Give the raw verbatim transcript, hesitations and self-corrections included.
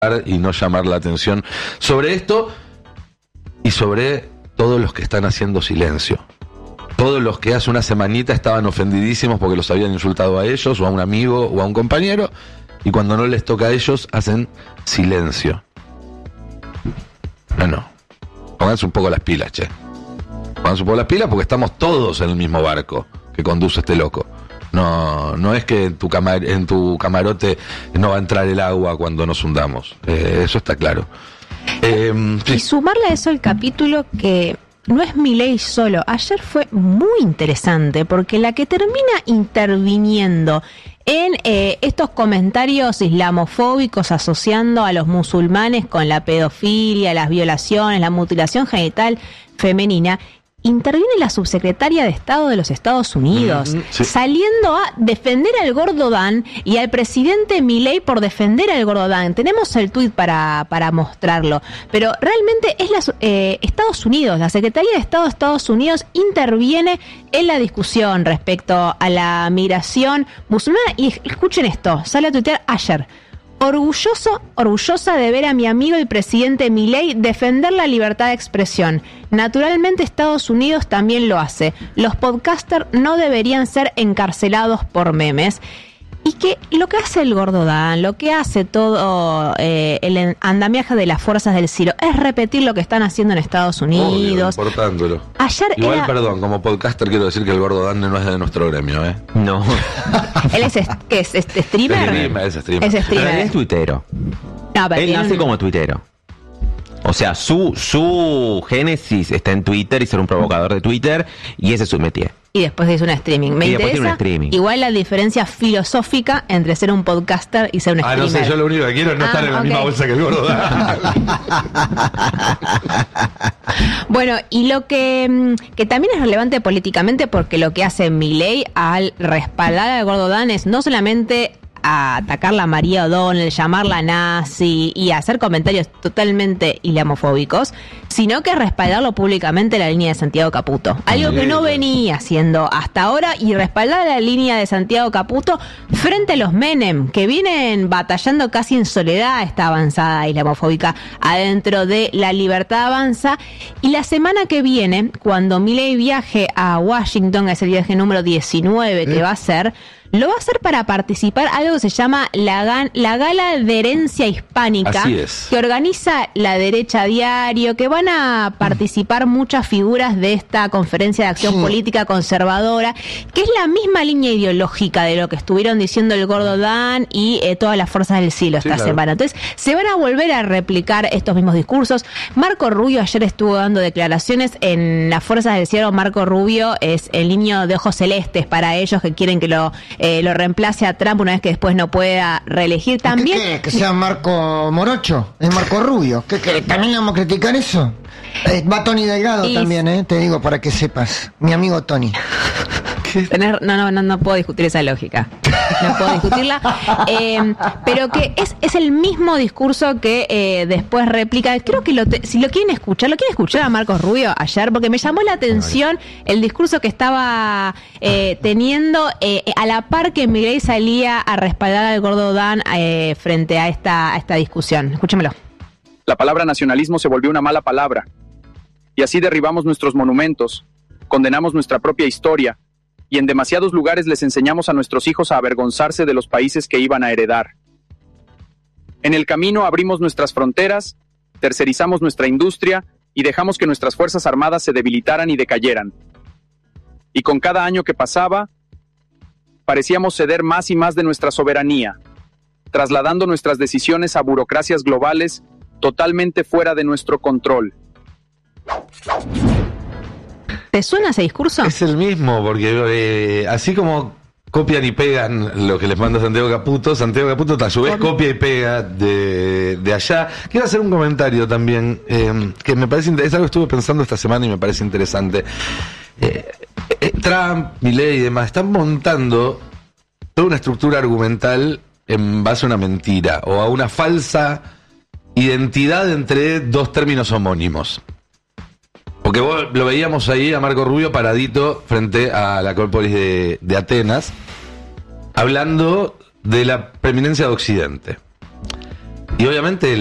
y no llamar la atención sobre esto y sobre todos los que están haciendo silencio. Todos los que hace una semanita estaban ofendidísimos porque los habían insultado a ellos o a un amigo o a un compañero, y cuando no les toca a ellos hacen silencio. No, no. Pónganse un poco las pilas, che. Pónganse un poco las pilas porque estamos todos en el mismo barco que conduce este loco. No, no es que en tu, camar- en tu camarote no va a entrar el agua cuando nos hundamos. Eh, eso está claro. Eh, sí. Y sumarle a eso el capítulo que no es Milei solo. Ayer fue muy interesante porque la que termina interviniendo en eh, estos comentarios islamofóbicos asociando a los musulmanes con la pedofilia, las violaciones, la mutilación genital femenina, interviene la subsecretaria de Estado de los Estados Unidos, Mm, sí. saliendo a defender al gordo Dan y al presidente Milei por defender al gordo Dan. Tenemos el tuit para, para mostrarlo, pero realmente es la, eh, Estados Unidos, la Secretaría de Estado de Estados Unidos interviene en la discusión respecto a la migración musulmana. Y escuchen esto, sale a tuitear ayer: orgulloso, orgullosa de ver a mi amigo el presidente Milei defender la libertad de expresión. Naturalmente Estados Unidos también lo hace. Los podcasters no deberían ser encarcelados por memes. Y que lo que hace el gordo Dan, lo que hace todo eh, el andamiaje de las fuerzas del cielo, es repetir lo que están haciendo en Estados Unidos. Obvio, importándolo. Ayer Igual, era... perdón, como podcaster quiero decir que el gordo Dan no es de nuestro gremio, ¿eh? No. Él es, ¿qué es? ¿Este streamer? Es streamer, es streamer. Es Pero streamer. él es tuitero. No, pero Él tiene nace un- como tuitero. O sea, su, su génesis está en Twitter y ser un provocador de Twitter, y ese es su métier. Y después hizo un streaming. Me Y después tiene interesa un streaming. igual la diferencia filosófica entre ser un podcaster y ser un Ah, streamer. no sé, yo lo único que quiero es no Ah, estar en la ok. misma bolsa que el gordo Dan. Bueno, y lo que, mm, que también es relevante políticamente, porque lo que hace Milei al respaldar al gordo Dan es no solamente a atacarla a María O'Donnell, llamarla nazi y hacer comentarios totalmente islamofóbicos, sino que respaldarlo públicamente la línea de Santiago Caputo. Algo que no venía haciendo hasta ahora, y respaldar la línea de Santiago Caputo frente a los Menem, que vienen batallando casi en soledad esta avanzada islamofóbica adentro de La Libertad Avanza. Y la semana que viene, cuando Milei viaje a Washington, es el viaje número diecinueve que va a hacer, lo va a hacer para participar algo que se llama la, gan- la Gala de Herencia Hispánica, Así es. que organiza La Derecha Diario, que van a participar muchas figuras de esta conferencia de acción Sí. política conservadora, que es la misma línea ideológica de lo que estuvieron diciendo el gordo Dan y eh, todas las fuerzas del cielo Sí, esta claro. semana. Entonces, se van a volver a replicar estos mismos discursos. Marco Rubio ayer estuvo dando declaraciones en las fuerzas del cielo. Marco Rubio es el niño de ojos celestes para ellos, que quieren que lo Eh, lo reemplace a Trump una vez que después no pueda reelegir. También ¿Qué querés? ¿Que sea Marco Morocho? ¿Es Marco Rubio? ¿Qué querés? ¿También le vamos a criticar eso? Eh, va Tony Delgado Y- también, ¿eh? Te digo para que sepas. Mi amigo Tony. tener, no, no, no, no puedo discutir esa lógica. No puedo discutirla. Eh, pero que es, es el mismo discurso que eh, después replica. Creo que lo te- si lo quieren escuchar, lo quieren escuchar a Marcos Rubio ayer, porque me llamó la atención el discurso que estaba eh, teniendo eh, a la par que Milei salía a respaldar al gordo Dan eh, frente a esta, a esta discusión. Escúchamelo. La palabra nacionalismo se volvió una mala palabra. Y así derribamos nuestros monumentos, condenamos nuestra propia historia, y en demasiados lugares les enseñamos a nuestros hijos a avergonzarse de los países que iban a heredar. En el camino abrimos nuestras fronteras, tercerizamos nuestra industria y dejamos que nuestras fuerzas armadas se debilitaran y decayeran. Y con cada año que pasaba, parecíamos ceder más y más de nuestra soberanía, trasladando nuestras decisiones a burocracias globales totalmente fuera de nuestro control. ¿Te suena ese discurso? Es el mismo, porque eh, así como copian y pegan lo que les manda Santiago Caputo, Santiago Caputo a su vez copia y pega de, de allá. Quiero hacer un comentario también, eh, que me parece, es algo que estuve pensando esta semana y me parece interesante. Eh, eh, Trump, Milei y demás están montando toda una estructura argumental en base a una mentira o a una falsa identidad entre dos términos homónimos. Porque vos lo veíamos ahí a Marco Rubio paradito frente a la Acrópolis de, de Atenas, hablando de la preeminencia de Occidente. Y obviamente